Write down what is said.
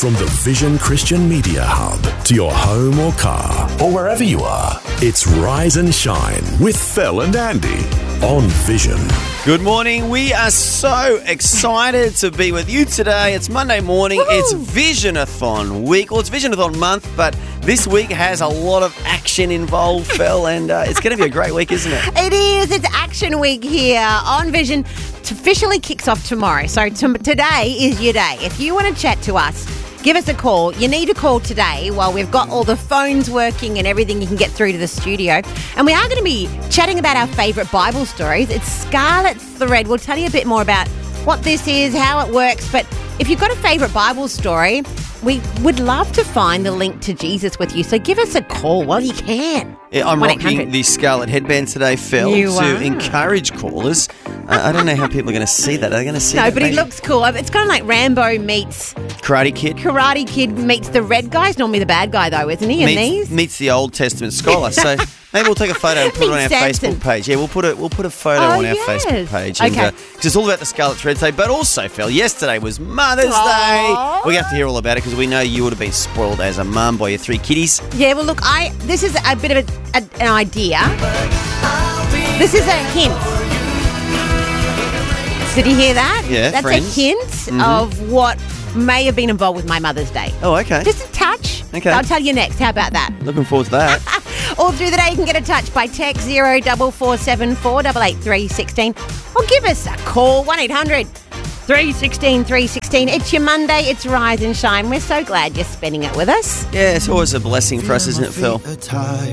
From the Vision Christian Media Hub to your home or car or wherever you are, it's Rise and Shine with Phil and Andy on Vision. Good morning. We are so excited to be with you today. It's Monday morning. Woo! It's Visionathon week. Well, it's Visionathon month, but this week has a lot of action involved, Phil, and it's going to be a great week, isn't it? It is. It's Action Week here on Vision. It officially kicks off tomorrow. So today is your day. If you want to chat to us, give us a call. You need to call today while we've got all the phones working and everything. You can get through to the studio. And we are going to be chatting about our favourite Bible stories. It's Scarlet Thread. We'll tell you a bit more about what this is, how it works. But if you've got a favourite Bible story, we would love to find the link to Jesus with you. So give us a call while you can. Yeah, I'm 1-800. rocking the Scarlet headband today, Phil, You to are. encourage callers. I don't know how people are going to see that. Are they going to see No, that? but he maybe? looks cool. It's kind of like Rambo meets Karate Kid. Karate Kid meets the red guy. He's normally the bad guy, though, isn't he, in these? Meets the Old Testament scholar. So maybe we'll take a photo and put it on our Meets Samson. Facebook page. Yeah, we'll put a photo Oh, on our yes. Facebook page. Okay. Because it's all about the Scarlet Thread today. But also, Phil, yesterday was Mother's Aw. Day. We have to hear all about it because we know you would have been spoiled as a mum by your 3 kiddies. Yeah, well, look, this is a bit of an idea. This is a hint. Did you hear that? Yeah, That's friends. a hint of what may have been involved with my Mother's Day. Oh, okay. Just a touch. Okay. I'll tell you next. How about that? Looking forward to that. All through the day, you can get a touch by text 0447 883 16 or give us a call 1-800 316 316. It's your Monday. It's Rise and Shine. We're so glad you're spending it with us. Yeah, it's always a blessing for us, isn't it, Phil?